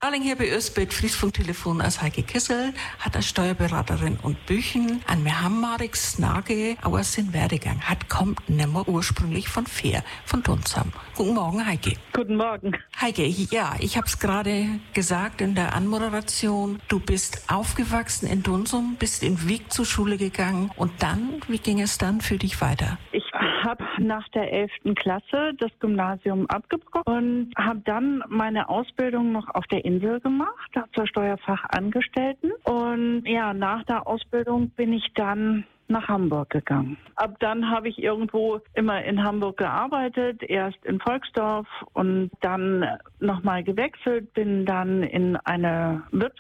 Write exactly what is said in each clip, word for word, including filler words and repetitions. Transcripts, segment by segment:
Darling, hier bei uns bei Friesfunktelefon als Heike Kissel, hat als Steuerberaterin und Büchen an mir Hammarik Snage aus den Werdegang. Hat kommt nimmer ursprünglich von Fehr, von Dunsam. Guten Morgen, Heike. Guten Morgen. Heike, ja, ich habe es gerade gesagt in der Anmoderation. Du bist aufgewachsen in Dunsum, bist in Wieg zur Schule gegangen und dann, wie ging es dann für dich weiter? Ich habe nach der elften Klasse das Gymnasium abgebrochen und habe dann meine Ausbildung noch auf der Insel gemacht, zur Steuerfachangestellten. Und ja, nach der Ausbildung bin ich dann nach Hamburg gegangen. Ab dann habe ich irgendwo immer in Hamburg gearbeitet, erst in Volksdorf und dann nochmal gewechselt, bin dann in eine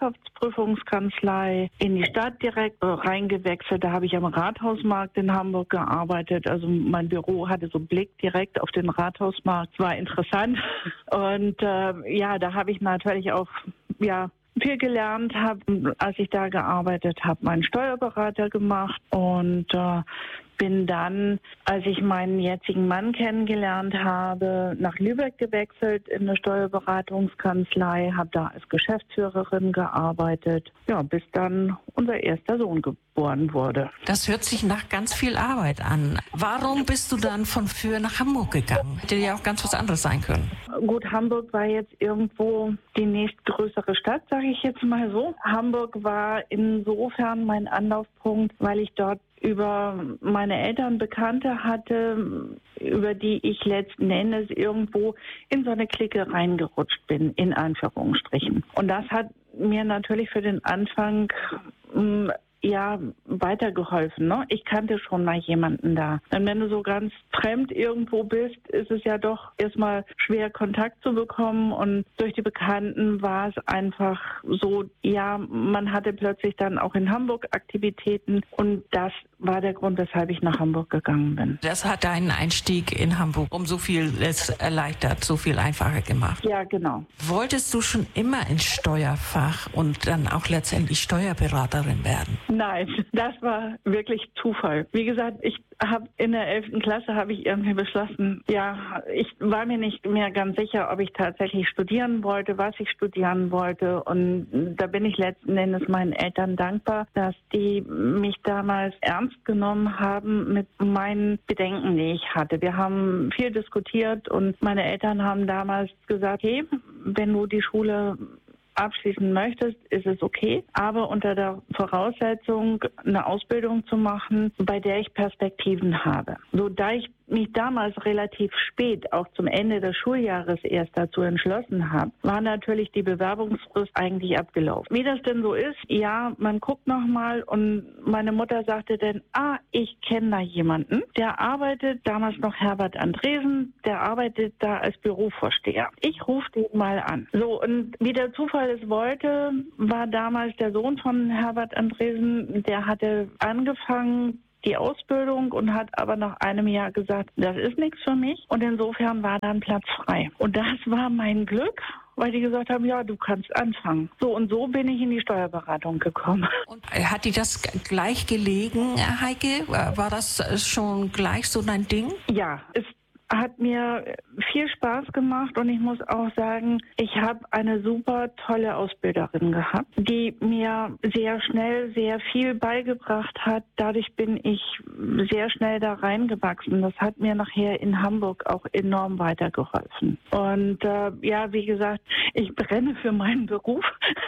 Wirtschaftsprüfungskanzlei in die Stadt direkt reingewechselt. Da habe ich am Rathausmarkt in Hamburg gearbeitet. Also mein Büro hatte so einen Blick direkt auf den Rathausmarkt. War interessant. Und äh, ja, da habe ich natürlich auch, ja, viel gelernt habe, als ich da gearbeitet habe, meinen Steuerberater gemacht und äh, bin dann, als ich meinen jetzigen Mann kennengelernt habe, nach Lübeck gewechselt in eine Steuerberatungskanzlei, habe da als Geschäftsführerin gearbeitet, ja, bis dann unser erster Sohn geboren wurde. Das hört sich nach ganz viel Arbeit an. Warum bist du dann von Föhr nach Hamburg gegangen? Hätte ja auch ganz was anderes sein können. Gut, Hamburg war jetzt irgendwo die nächstgrößere Stadt, sage ich jetzt mal so. Hamburg war insofern mein Anlaufpunkt, weil ich dort über meine Eltern Bekannte hatte, über die ich letzten Endes irgendwo in so eine Clique reingerutscht bin, in Anführungsstrichen. Und das hat mir natürlich für den Anfang mh, ja weitergeholfen. Ne? Ich kannte schon mal jemanden da. Und wenn du so ganz fremd irgendwo bist, ist es ja doch erstmal schwer, Kontakt zu bekommen. Und durch die Bekannten war es einfach so, ja, man hatte plötzlich dann auch in Hamburg Aktivitäten. Und das war der Grund, weshalb ich nach Hamburg gegangen bin. Das hat deinen Einstieg in Hamburg um so viel erleichtert, so viel einfacher gemacht. Ja, genau. Wolltest du schon immer ins Steuerfach und dann auch letztendlich Steuerberaterin werden? Nein, das war wirklich Zufall. Wie gesagt, ich habe in der elften Klasse habe ich irgendwie beschlossen, ja, ich war mir nicht mehr ganz sicher, ob ich tatsächlich studieren wollte, was ich studieren wollte. Und da bin ich letzten Endes meinen Eltern dankbar, dass die mich damals ernst genommen haben mit meinen Bedenken, die ich hatte. Wir haben viel diskutiert und meine Eltern haben damals gesagt, hey, wenn du die Schule abschließen möchtest, ist es okay, aber unter der Voraussetzung, eine Ausbildung zu machen, bei der ich Perspektiven habe. So, da ich mich damals relativ spät, auch zum Ende des Schuljahres erst dazu entschlossen habe, war natürlich die Bewerbungsfrist eigentlich abgelaufen. Wie das denn so ist, ja, man guckt nochmal und meine Mutter sagte dann, ah, ich kenne da jemanden, der arbeitet, damals noch Herbert Andresen, der arbeitet da als Bürovorsteher. Ich rufe den mal an. So, und wie der Zufall es wollte, war damals der Sohn von Herbert Andresen, der hatte angefangen, die Ausbildung und hat aber nach einem Jahr gesagt, das ist nichts für mich. Und insofern war dann Platz frei. Und das war mein Glück, weil die gesagt haben, ja, du kannst anfangen. So, und so bin ich in die Steuerberatung gekommen. Und hat dir das gleich gelegen, Heike? War das schon gleich so dein Ding? Ja, es hat mir viel Spaß gemacht und ich muss auch sagen, ich habe eine super tolle Ausbilderin gehabt, die mir sehr schnell sehr viel beigebracht hat. Dadurch bin ich sehr schnell da reingewachsen. Das hat mir nachher in Hamburg auch enorm weitergeholfen. Und äh, ja, wie gesagt, ich brenne für meinen Beruf.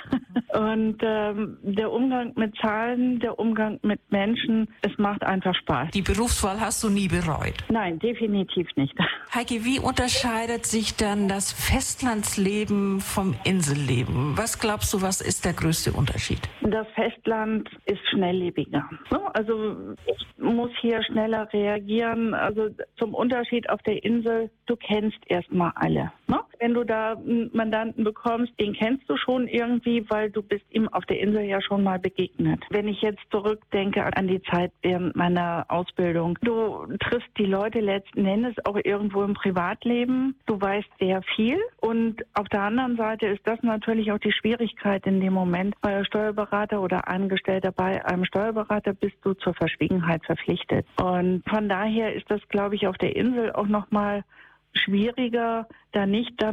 Und ähm, der Umgang mit Zahlen, der Umgang mit Menschen, es macht einfach Spaß. Die Berufswahl hast du nie bereut? Nein, definitiv nicht. Heike, wie unterscheidet sich dann das Festlandsleben vom Inselleben? Was glaubst du, was ist der größte Unterschied? Das Festland ist schnelllebiger. Also ich muss hier schneller reagieren. Also zum Unterschied auf der Insel, du kennst erstmal alle. Wenn du da einen Mandanten bekommst, den kennst du schon irgendwie, weil du bist ihm auf der Insel ja schon mal begegnet. Wenn ich jetzt zurückdenke an die Zeit während meiner Ausbildung, du triffst die Leute letzten Endes auch irgendwo im Privatleben. Du weißt sehr viel und auf der anderen Seite ist das natürlich auch die Schwierigkeit in dem Moment. Bei Steuerberater oder Angestellter bei einem Steuerberater bist du zur Verschwiegenheit verpflichtet. Und von daher ist das, glaube ich, auf der Insel auch nochmal schwieriger, da nicht dann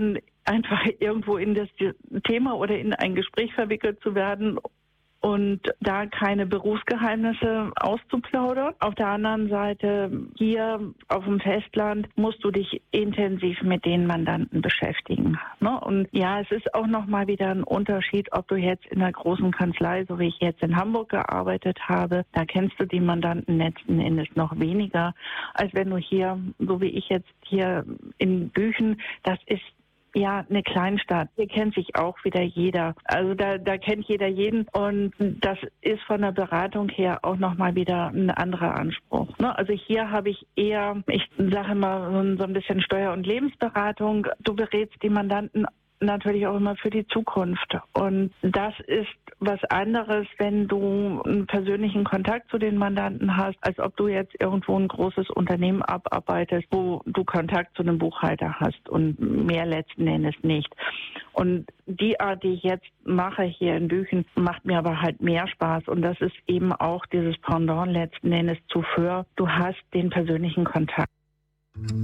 einfach irgendwo in das Thema oder in ein Gespräch verwickelt zu werden und da keine Berufsgeheimnisse auszuplaudern. Auf der anderen Seite, hier auf dem Festland musst du dich intensiv mit den Mandanten beschäftigen. Ne? Und ja, es ist auch nochmal wieder ein Unterschied, ob du jetzt in einer großen Kanzlei, so wie ich jetzt in Hamburg gearbeitet habe, da kennst du die Mandanten letzten Endes noch weniger, als wenn du hier, so wie ich jetzt hier in Büchen, das ist ja, eine Kleinstadt. Hier kennt sich auch wieder jeder. Also da, da kennt jeder jeden und das ist von der Beratung her auch nochmal wieder ein anderer Anspruch. Ne? Also hier habe ich eher, ich sage mal, so ein bisschen Steuer- und Lebensberatung. Du berätst die Mandanten natürlich auch immer für die Zukunft. Und das ist was anderes, wenn du einen persönlichen Kontakt zu den Mandanten hast, als ob du jetzt irgendwo ein großes Unternehmen abarbeitest, wo du Kontakt zu einem Buchhalter hast und mehr letzten Endes nicht. Und die Art, die ich jetzt mache hier in Büchen, macht mir aber halt mehr Spaß. Und das ist eben auch dieses Pendant letzten Endes zu Föhr. Du hast den persönlichen Kontakt.